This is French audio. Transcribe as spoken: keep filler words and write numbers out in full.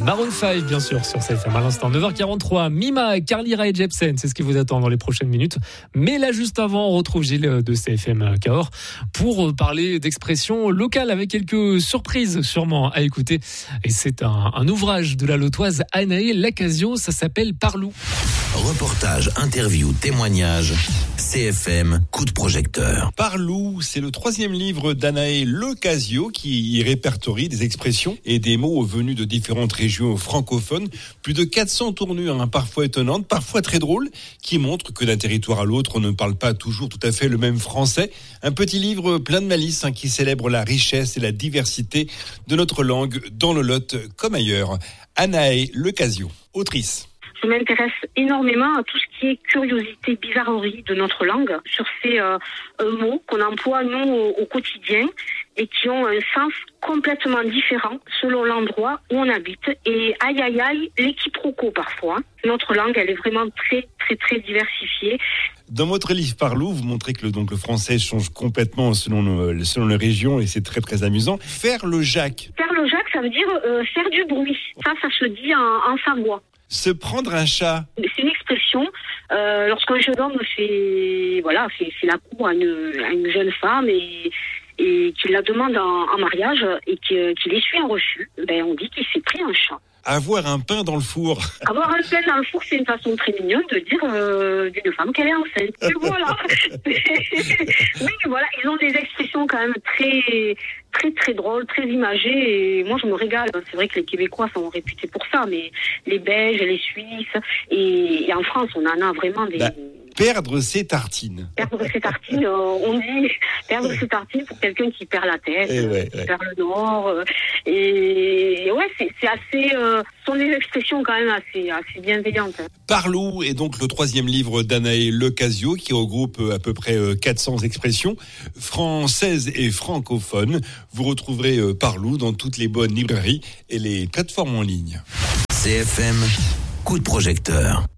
Maroon cinq, bien sûr, sur C F M à l'instant. neuf heures quarante-trois, Mima, Carly Rae Jepsen, c'est ce qui vous attend dans les prochaines minutes. Mais là, juste avant, on retrouve Gilles de C F M Cahors pour parler d'expressions locales avec quelques surprises sûrement à écouter. Et c'est un, un ouvrage de la Lotoise Anaë Lacasio, ça s'appelle Parlou. Reportage, interview, témoignage, C F M, coup de projecteur. Parlou, c'est le troisième livre d'Anaë Lacasio qui y répertorie des expressions et des mots venus de différentes régions francophones. Plus de quatre cents tournures, hein, parfois étonnantes, parfois très drôles, qui montrent que d'un territoire à l'autre, on ne parle pas toujours tout à fait le même français. Un petit livre plein de malice hein, qui célèbre la richesse et la diversité de notre langue dans le Lot comme ailleurs. Anaë Lacasio, autrice. Je m'intéresse énormément à tout ce qui est curiosité, bizarrerie de notre langue, sur ces euh, mots qu'on emploie nous au, au quotidien et qui ont un sens complètement différent selon l'endroit où on habite. Et aïe aïe aïe, les quiproquos parfois. Notre langue, elle est vraiment très très très diversifiée. Dans votre livre Parlou, vous montrez que le, donc, le français change complètement selon, le, selon les régions et c'est très très amusant. Faire le Jacques. Faire le Jacques, ça veut dire euh, faire du bruit. Ça, ça se dit en, en Savoie. Se prendre un chat. C'est une expression euh, lorsqu'un jeune homme fait voilà fait, fait la cour à une, à une jeune femme et, et qu'il la demande en, en mariage et qu'il, qu'il essuie un refus, ben on dit qu'il s'est pris un chat. Avoir un pain dans le four. Avoir un pain dans le four, c'est une façon très mignonne de dire euh, d'une femme qu'elle est enceinte. Et voilà. Oui, voilà, ils ont des expressions quand même très, très, très drôles, très imagées. Et moi, je me régale. C'est vrai que les Québécois sont réputés pour ça, mais les Belges, les Suisses, et, et en France, on en a vraiment des. Bah. Perdre ses tartines. Perdre ses tartines, euh, on dit perdre ses tartines pour quelqu'un qui perd la tête, et ouais, qui ouais. perd le nord. Euh, et, et ouais, c'est, c'est assez. Euh, ce sont des expressions quand même assez, assez bienveillantes. Parlou est donc le troisième livre d'Anaë Lacasio qui regroupe à peu près quatre cents expressions françaises et francophones. Vous retrouverez Parlou dans toutes les bonnes librairies et les plateformes en ligne. C F M, coup de projecteur.